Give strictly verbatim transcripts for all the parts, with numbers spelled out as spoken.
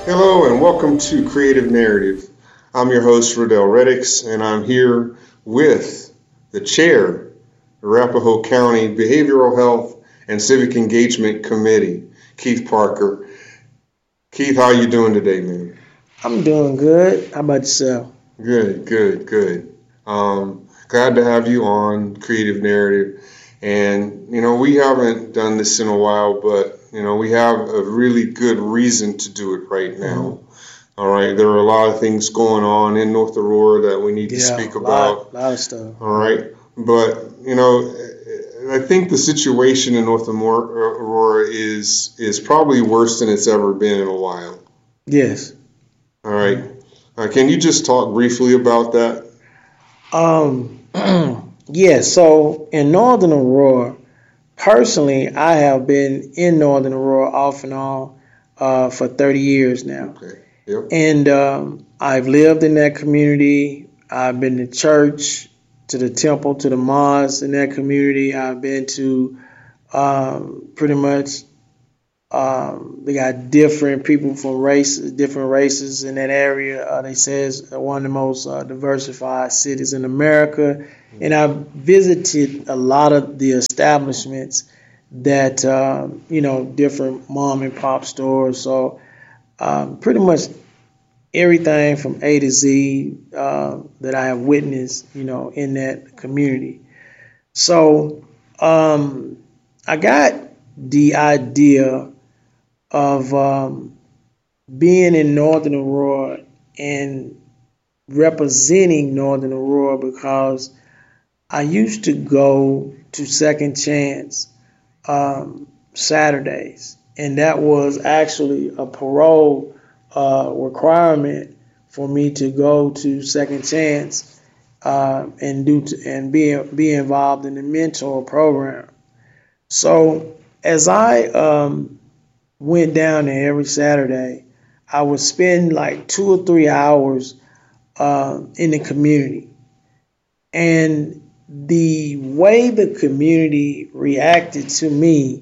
Hello and welcome to Creative Narrative. I'm your host, Riddell Reddix, and I'm here with the chair, Arapahoe County Behavioral Health and Civic Engagement Committee, Keith Parker. Keith, how you doing today, man? I'm doing good. How about yourself? Good, good, good. Um, glad to have you on Creative Narrative. And, you know, we haven't done this in a while, but, you know, we have a really good reason to do it right now. Mm-hmm. All right. There are a lot of things going on in North Aurora that we need to Yeah, speak a lot, about. lot of stuff. All right. But, you know, I think the situation in North Aurora is is probably worse than it's ever been in a while. Yes. All right. Uh, can you just talk briefly about that? Um, yeah, so in Northern Aurora, personally, I have been in Northern Aurora off and on uh, for thirty years now. Okay. Yep. And um, I've lived in that community. I've been to church, to the temple, to the mosque in that community. I've been to um, pretty much Um, they got different people from races, different races in that area. Uh, they say it's one of the most uh, diversified cities in America. And I visited a lot of the establishments that, um, you know, different mom and pop stores. So um, pretty much everything from A to Z uh, that I have witnessed, you know, in that community. So um, I got the idea of um, being in Northern Aurora and representing Northern Aurora because I used to go to Second Chance um, Saturdays, and that was actually a parole uh, requirement for me to go to Second Chance uh, and do t- and be be involved in the mentor program. So as I um, went down there every Saturday, I would spend like two or three hours uh, in the community. And the way the community reacted to me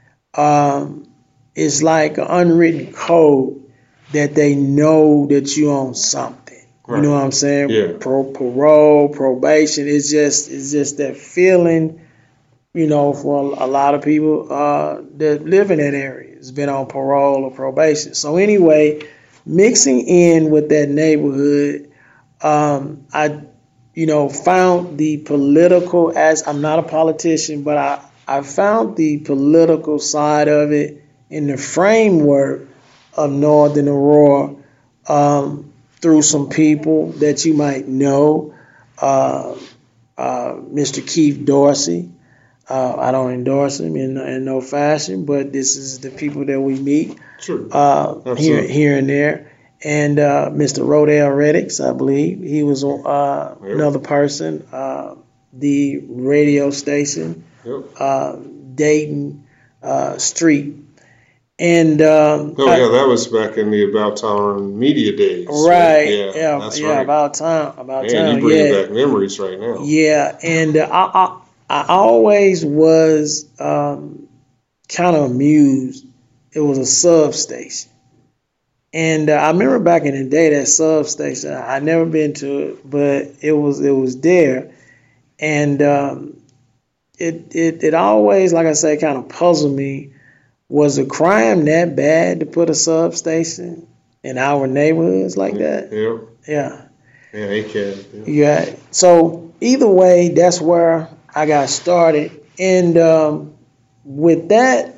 um, is like an unwritten code that they know that you own something. Right. You know what I'm saying? Yeah. Pro, parole, probation. It's just it's just that feeling, you know, for a lot of people uh, that live in that area. It's been on parole or probation. So anyway, mixing in with that neighborhood, um, I, you know, found the political, as I'm not a politician, but I, I found the political side of it in the framework of Northern Aurora um, through some people that you might know, uh, uh, Mister Keith Dorsey. Uh, I don't endorse him in, in no fashion, but this is the people that we meet True. uh, here here and there. And uh, Mister Rodell Reddix, I believe, he was uh, Yep. another person. Uh, the radio station, Yep. uh, Dayton uh, Street. And um, Oh yeah, that was back in the About Town media days. right, Yeah, yeah, that's yeah, right. about time, about Man, time, you bringing yeah. back memories right now. Yeah, and uh, I, I I always was um, kind of amused. It was a substation, and uh, I remember back in the day that substation. I never been to it, but it was it was there, and um, it it it always, like I say, kind of puzzled me. Was a crime that bad to put a substation in our neighborhoods like that? Yeah. Yeah. Yeah, A C A B. Yeah. Yeah. So either way, that's where I got started, and um, with that,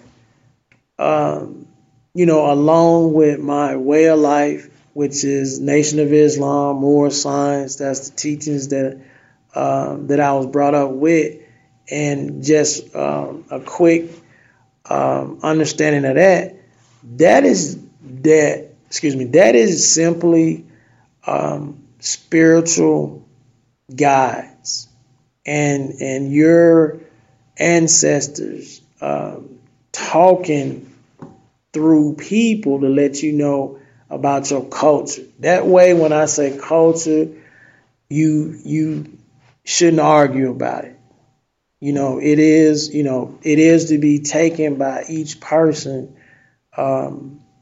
um, you know, along with my way of life, which is Nation of Islam, Moorish Science, that's the teachings that um, that I was brought up with, and just um, a quick um, understanding of that. That is that. Excuse me. That is simply um, spiritual guides and and your ancestors um, talking through people to let you know about your culture. That way, when I say culture, you you shouldn't argue about it. You know, it is you know it is to be taken by each person, um,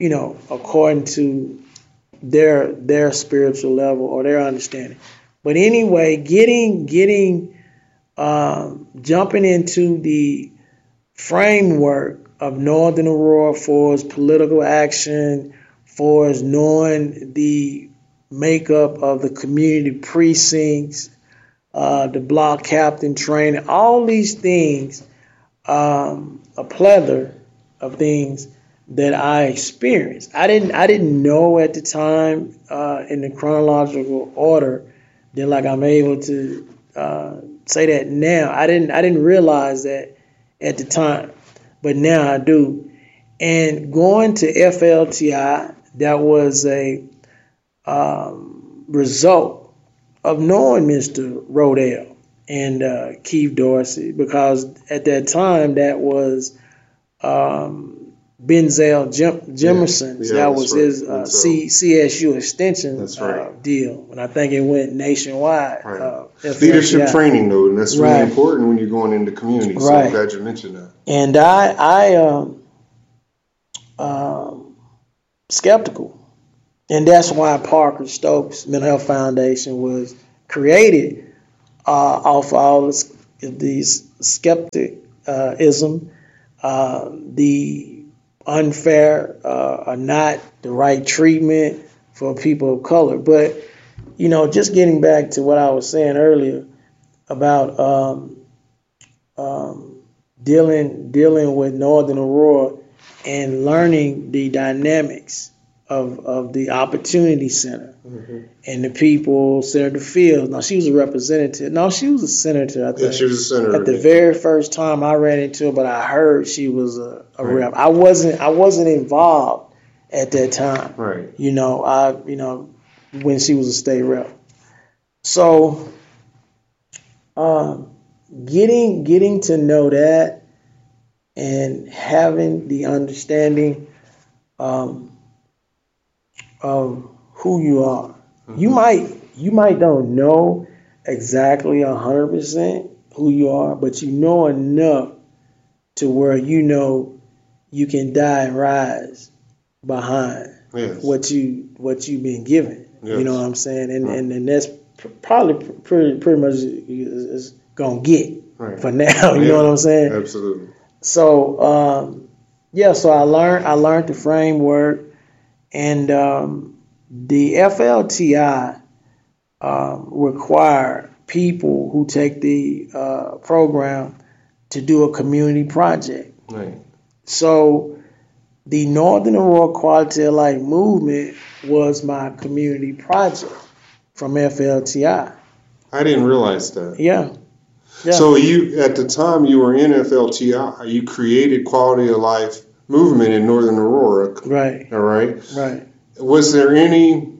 you know, according to their their spiritual level or their understanding. But anyway, getting getting um, jumping into the framework of Northern Aurora for its political action, for its knowing the makeup of the community precincts, uh, the block captain training, all these things, um, a plethora of things that I experienced. I didn't I didn't know at the time uh, in the chronological order that like I'm able to uh, say that now. I didn't I didn't realize that at the time, but now I do. And going to F L T I, that was a um, result of knowing Mister Rodell and uh, Keith Dorsey, because at that time that was um, Benzel Jim, Jimerson's. Yeah, yeah, that was right. his uh, C, CSU extension right. uh, deal, and I think it went nationwide. Right. Uh, Leadership training, though, and that's really right. important when you're going into community. So right. I'm glad you mentioned that. And I, I, um, um, skeptical, and that's why Parker Stokes Mental Health Foundation was created uh, off all this, these skepticism, uh, the unfair uh, or not the right treatment for people of color. But, you know, just getting back to what I was saying earlier about um, um, dealing dealing with Northern Aurora and learning the dynamics of, of the Opportunity Center mm-hmm. and the people, Senator Fields. Now, she was a representative. No, she was a senator, I think. Yeah, she was a senator. At the very first time I ran into her, but I heard she was a, a right. rep. I wasn't I wasn't involved at that time. Right. You know, I you know, when she was a state rep. So um, getting getting to know that and having the understanding um, of who you are. Mm-hmm. You might you might don't know exactly a hundred percent who you are, but you know enough to where you know you can die and rise behind yes. what you what you've been given. Yes. You know what I'm saying? And right. and, and that's pr- probably pr- pretty pretty much is, is gonna get right. for now. You yeah. know what I'm saying? Absolutely. So um, yeah, so I learned I learned the framework. And um, the F L T I um, require people who take the uh, program to do a community project. Right. So the Northern Aurora Quality of Life movement was my community project from F L T I. I didn't realize that. Yeah. yeah. So you, at the time you were in F L T I, you created Quality of Life movement in Northern Aurora. Right. All right. Right. Was there any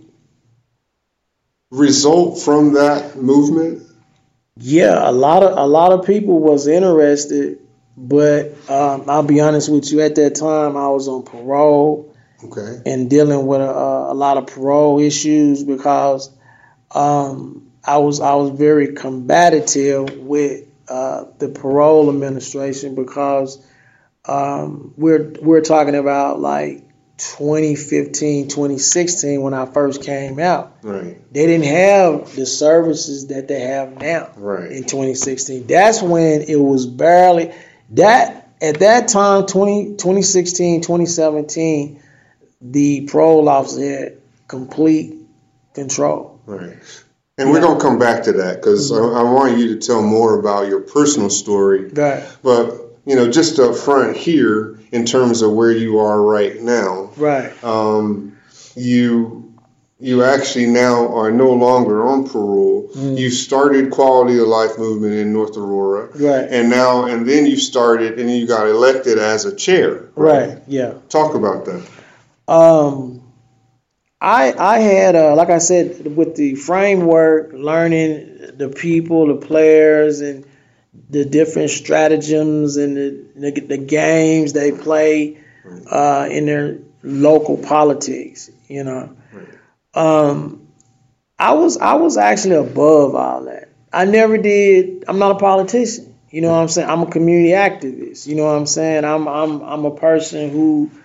result from that movement? Yeah, a lot of a lot of people was interested, but um, I'll be honest with you. At that time, I was on parole. Okay. And dealing with a, a lot of parole issues because um, I was I was very combative with uh, the parole administration because. Um, we're we're talking about like twenty fifteen, twenty sixteen when I first came out. Right. They didn't have the services that they have now. Right. In twenty sixteen. That's when it was barely that at that time, twenty, twenty sixteen, twenty seventeen, the parole officer had complete control. Right. And yeah. we're going to come back to that because mm-hmm. I, I want you to tell more about your personal story. Right. But you know, just up front here, in terms of where you are right now, right? Um, you you actually now are no longer on parole. Mm. You started Quality of Life movement in North Aurora, right? And now and then you started and you got elected as a chair, right? right yeah. Talk about that. Um, I I had uh, like I said with the framework, learning the people, the players, and the different stratagems and the, the, the games they play uh, in their local politics, you know. Um, I was I was actually above all that. I never did. I'm not a politician. You know what I'm saying? I'm a community activist. You know what I'm saying? I'm I'm I'm a person who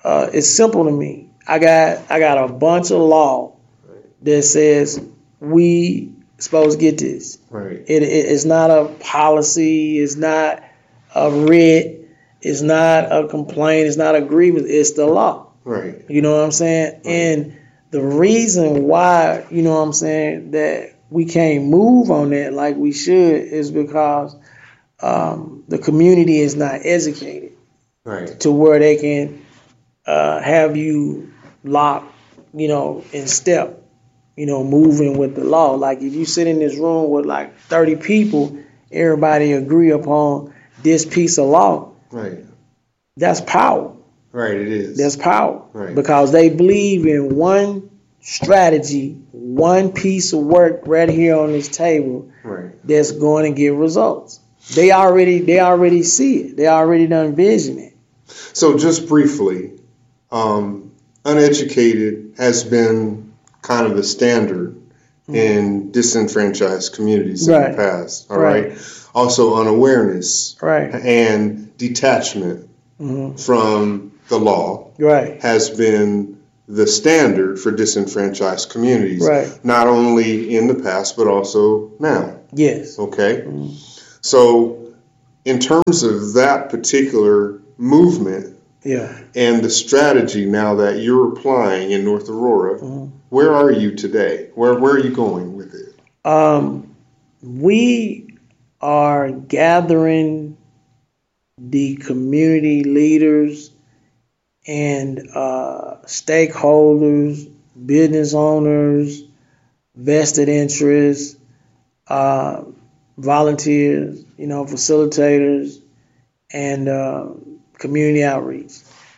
uh, it's simple to me. I got I got a bunch of law that says we supposed to get this. Right. It, it it's not a policy. It's not a writ. It's not a complaint. It's not a grievance. It's the law. Right. You know what I'm saying? Right. And the reason why, you know what I'm saying, that we can't move on that like we should is because um, the community is not educated. Right. To where they can uh, have you locked, you know, in step, you know, moving with the law. Like if you sit in this room with like thirty people, everybody agree upon this piece of law. Right. That's power. Right, it is. That's power. Right. Because they believe in one strategy, one piece of work right here on this table. Right. That's going to get results. They already they already see it. They already done envision it. So just briefly, um, uneducated has been kind of the standard mm-hmm. in disenfranchised communities right. in the past. All right. right. Also unawareness right. and detachment mm-hmm. from the law right. has been the standard for disenfranchised communities. Right. Not only in the past, but also now. Yes. Okay. Mm-hmm. So in terms of that particular movement yeah. and the strategy now that you're applying in North Aurora, mm-hmm. where are you today? Where where are you going with it? Um, we are gathering the community leaders and uh, stakeholders, business owners, vested interests, uh, volunteers, you know, facilitators, and uh, community outreach.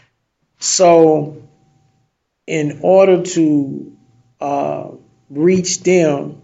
So in order to uh, reach them,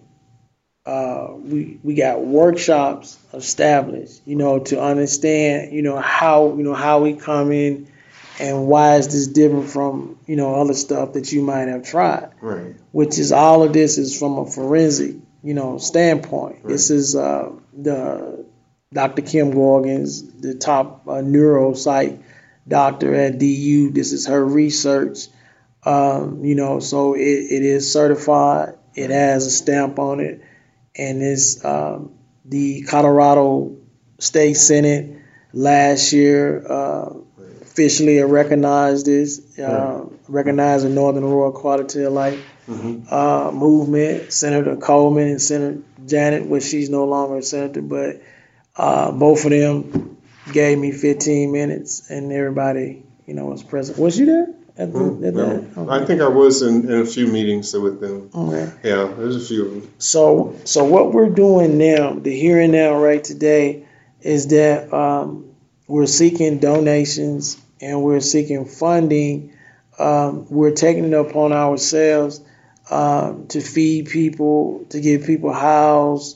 uh, we we got workshops established, you know, to understand, you know, how, you know, how we come in and why is this different from, you know, other stuff that you might have tried. Right. Which is all of this is from a forensic, you know, standpoint. Right. This is uh, the Doctor Kim Gorgans, the top uh, neuropsych doctor at D U. This is her research. Um, you know, so it, it is certified. It has a stamp on it. And it's um, the Colorado State Senate last year uh, officially recognized this, uh, right. recognized the Northern Aurora Quality of Life mm-hmm. uh, movement. Senator Coleman and Senator Janet, which she's no longer a senator, but uh, both of them gave me fifteen minutes, and everybody, you know, was present. Was you there? At the, mm, at no. okay. I think I was in, in a few meetings with them. Okay. Yeah, there's a few of them. So, so what we're doing now, the here and now, right today, is that um, we're seeking donations and we're seeking funding. Um, we're taking it upon ourselves um, to feed people, to get people housed,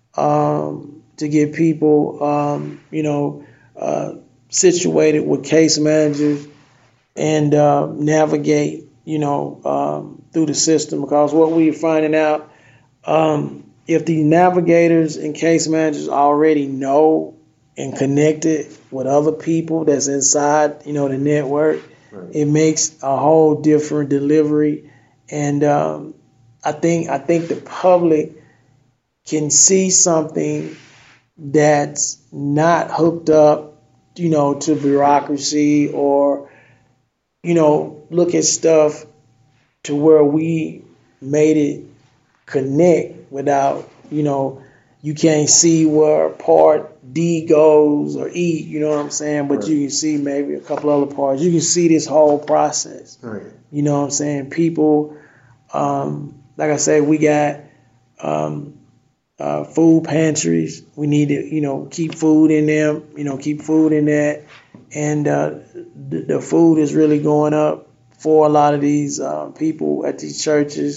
um, to get people, um, you know, uh, situated with case managers and uh, navigate, you know, um, through the system. Because what we're finding out, um, if the navigators and case managers already know and connected with other people that's inside, you know, the network, right. It makes a whole different delivery. And um, I think I think the public can see something that's not hooked up, you know, to bureaucracy or, you know, look at stuff to where we made it connect without, you know, you can't see where part D goes or E, you know what I'm saying? But right. You can see maybe a couple other parts. You can see this whole process. Right. You know what I'm saying? People, um, like I said, we got um, uh, food pantries. We need to, you know, keep food in them, you know, keep food in that. And uh, the, the food is really going up for a lot of these uh, people at these churches.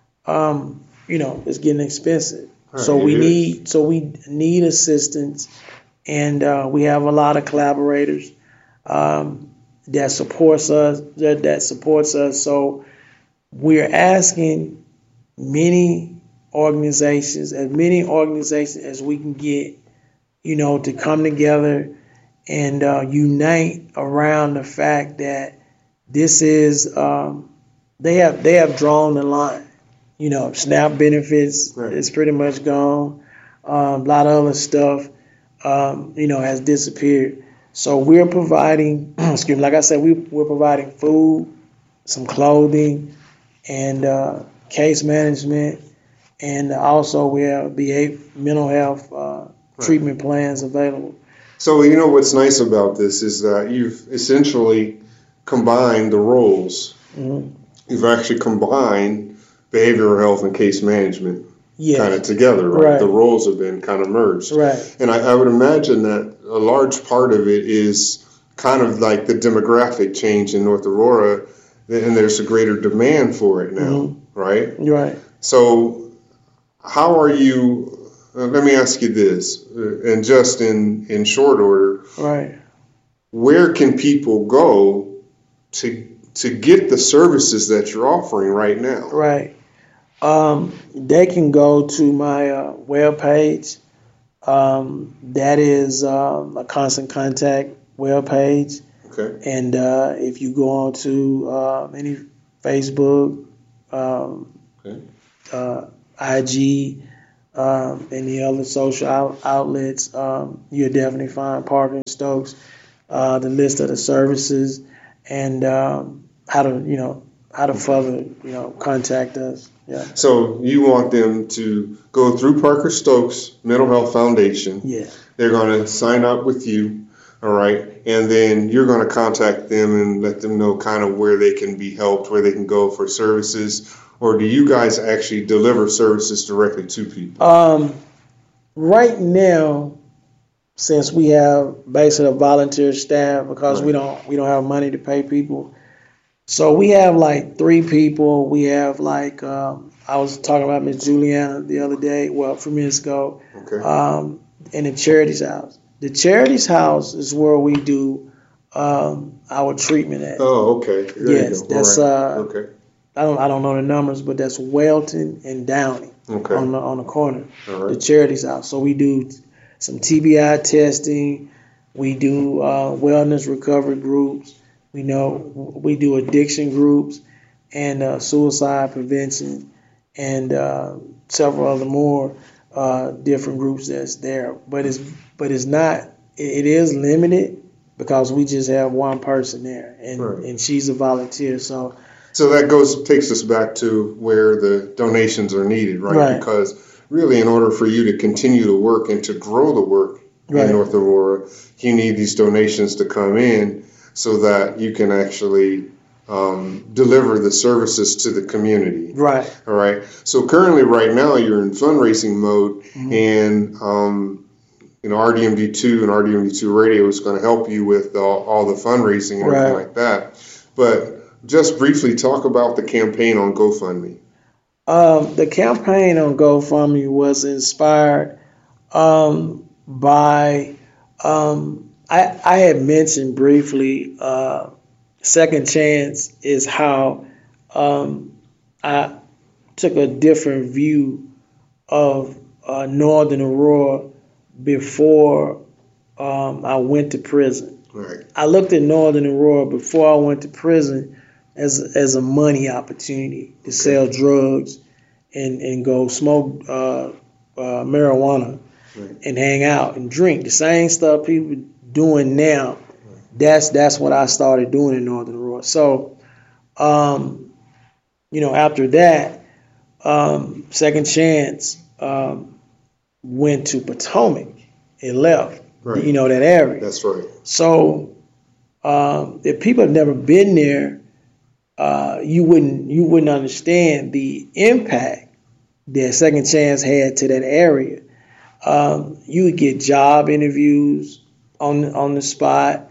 Um, you know, it's getting expensive. Right, so we need, so we need assistance, and uh, we have a lot of collaborators um, that supports us. That, that supports us. So we're asking many organizations, as many organizations as we can get, you know, to come together and uh, unite around the fact that this is um, they have they have drawn the line. You know, SNAP benefits Right. is pretty much gone. Um, a lot of other stuff, um, you know, has disappeared. So we're providing, excuse me, like I said, we we're providing food, some clothing, and uh, case management, and also we have behavior, mental health uh, treatment plans available. So, you know, what's nice about this is that you've essentially combined the roles. Mhm. You've actually combined behavioral health and case management Yes. kind of together, right? Right. The roles have been kind of merged. Right. And I, I would imagine that a large part of it is kind of like the demographic change in North Aurora, and there's a greater demand for it now, Mhm. right? Right. So, how are you? Uh, let me ask you this, uh, and just in, in short order, Right. where can people go to to get the services that you're offering right now? Right. Um, they can go to my uh, webpage. Um, that is um, a Constant Contact webpage. Okay. And uh, if you go on to uh, any Facebook, um, Okay. uh, I G, um, any other social out- outlets, um, you'll definitely find Parker and Stokes, uh, the list of the services, and um, how to, you know, how to further, you know, contact us. Yeah. So you want them to go through Parker Stokes Mental Health Foundation. Yeah. They're going to sign up with you, all right, and then you're going to contact them and let them know kind of where they can be helped, where they can go for services, or do you guys actually deliver services directly to people? Um, right now, since we have basically a volunteer staff because we Right. don't we don't have money to pay people, so we have like three people. We have like um, I was talking about Miss Juliana the other day, well, a few minutes ago, Okay. um, in the charities house. The charities house is where we do um, our treatment at. Oh, okay. There Yes, you go. that's All right. uh, Okay. I don't I don't know the numbers, but that's Welton and Downey Okay. on the on the corner. All The right. charities house. So we do some T B I testing. We do uh, wellness recovery groups. We know we do addiction groups and uh, suicide prevention and uh, several other more uh, different groups that's there. But it's but it's not. It, it is limited because we just have one person there, and Right. and she's a volunteer. So So that goes takes us back to where the donations are needed, right? Right. Because really, in order for you to continue to work and to grow the work Right. in North Aurora, you need these donations to come in so that you can actually um, deliver the services to the community. right, All right. So currently, right now, you're in fundraising mode, Mhm. and um, you know R D M D two and R D M D two Radio is going to help you with all, all the fundraising and everything Right. like that. But just briefly talk about the campaign on GoFundMe. Um, the campaign on GoFundMe was inspired um, by, um, I, I had mentioned briefly, uh, Second Chance is how um, I took a different view of uh, Northern Aurora before um, I went to prison. Right. I looked at Northern Aurora before I went to prison as as a money opportunity to sell drugs and, and go smoke uh, uh, marijuana Right. and hang out and drink. The same stuff people doing now. That's that's what I started doing in Northern Aurora. So, um, you know, after that, um, Second Chance um, went to Potomac and left. Right. You know that area. That's right. So um, if people have never been there, uh, you wouldn't you wouldn't understand the impact that Second Chance had to that area. Um, you would get job interviews on on the spot.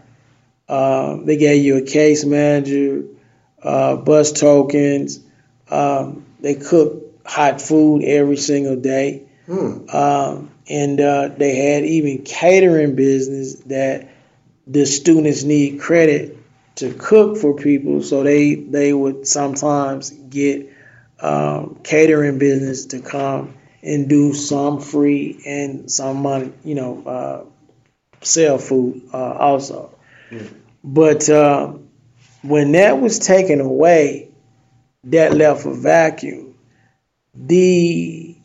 Um, they gave you a case manager, uh, bus tokens. Um, they cook hot food every single day. Hmm. Um, and uh, they had even catering business that the students need credit to cook for people, so they they would sometimes get um, catering business to come and do some free and some money, you know, uh, sell food uh, also. Hmm. But uh, when that was taken away, that left a vacuum. The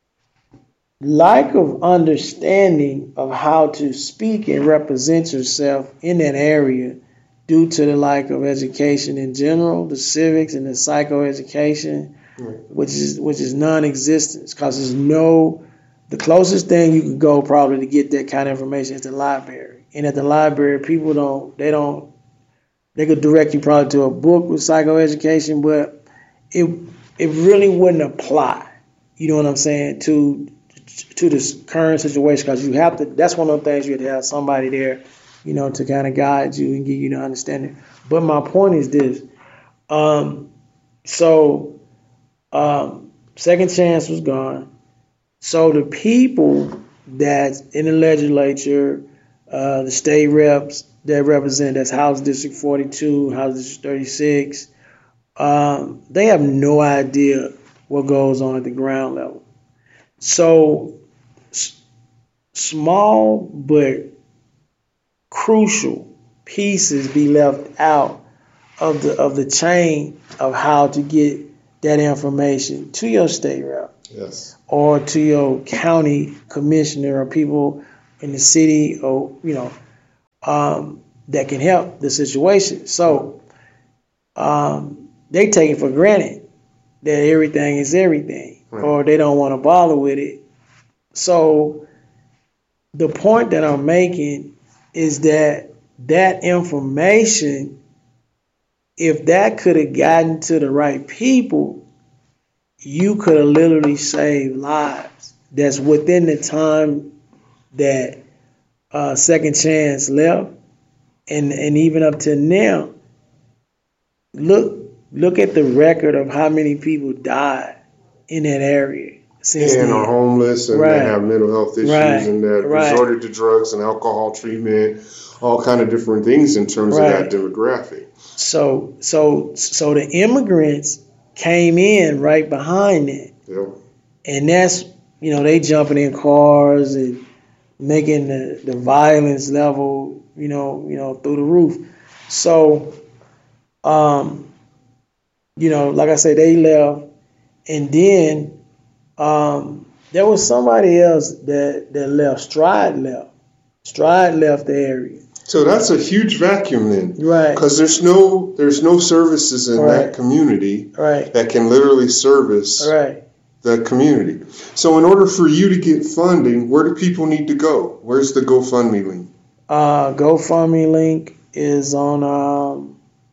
lack of understanding of how to speak and represent yourself in that area due to the lack of education in general, the civics and the psychoeducation, right. which is which is non-existent, because there's no, the closest thing you can go probably to get that kind of information is the library. And at the library, people don't, they don't, they could direct you probably to a book with psychoeducation, but it it really wouldn't apply, you know what I'm saying, to to this current situation, because you have to, that's one of the things you have to have somebody there, you know, to kind of guide you and give you the understanding. But my point is this. Um, so um, Second Chance was gone. So the people that's in the legislature, uh, the state reps that represent, that's House District forty-two, House District thirty-six, um, they have no idea what goes on at the ground level. So s- small but crucial pieces be left out of the of the chain of how to get that information to your state rep, yes, or to your county commissioner or people in the city, or you know, um, that can help the situation. So um, they take it for granted that everything is everything, right. or they don't want to bother with it. So the point that I'm making is that that information, if that could have gotten to the right people, you could have literally saved lives. That's within the time that uh, Second Chance left, and and even up to now. Look look at the record of how many people died in that area since and then. are homeless, and right. they have mental health issues, right. and that right. resorted to drugs and alcohol treatment, all kind of different things in terms right. of that demographic. So so so the immigrants came in right behind that. Yep. And that's, you know, they jumping in cars and making the, the violence level, you know, you know, through the roof. So um, you know, like I said, they left, and then um, there was somebody else that, that left. Stride left. Stride left the area. So that's a huge vacuum then, right? Because there's no there's no services in right. that community, right. that can literally service right. the community. So in order for you to get funding, where do people need to go? Where's the GoFundMe link? Uh, GoFundMe link is on um,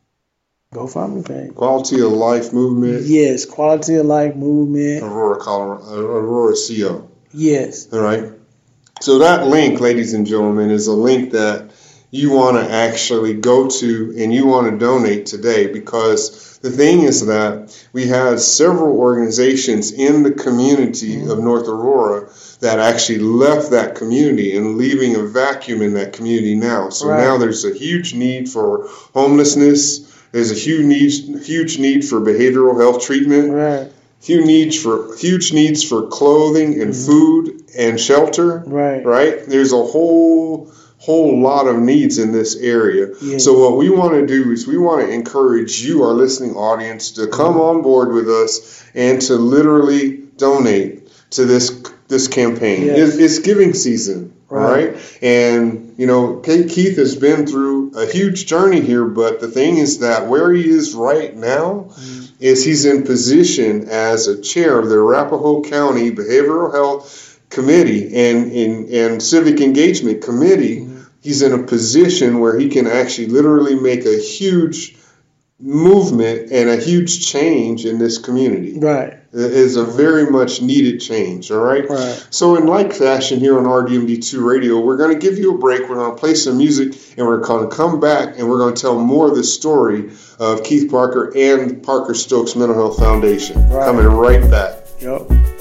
GoFundMe page. Quality of Life Movement. Yes, Quality of Life Movement. Aurora, Colorado. Aurora C O. Yes. All right. So that link, ladies and gentlemen, is a link that you want to actually go to and you want to donate today, because the thing is that we have several organizations in the community mm-hmm. of North Aurora that actually left that community and leaving a vacuum in that community now. So right. now there's a huge need for homelessness. There's a huge need, huge need for behavioral health treatment. Right. Huge needs for huge needs for clothing and mm-hmm. food and shelter. Right. Right. There's a whole whole lot of needs in this area. Yeah. So what we want to do is we want to encourage you, our listening audience, to come mm-hmm. on board with us and to literally donate to this this campaign. Yes. It's, it's giving season. Right. right. And, you know, Keith has been through a huge journey here, but the thing is that where he is right now mm-hmm. is he's in position as a chair of the Arapahoe County Behavioral Health Committee and, and, and Civic Engagement Committee. Mm-hmm. He's in a position where he can actually literally make a huge movement and a huge change in this community. Right. It is a very much needed change, all right? Right. So in like fashion here on R D M D two Radio, we're going to give you a break. We're going to play some music, and we're going to come back, and we're going to tell more of the story of Keith Parker and Parker Stokes Mental Health Foundation. Right. Coming right back. Yep.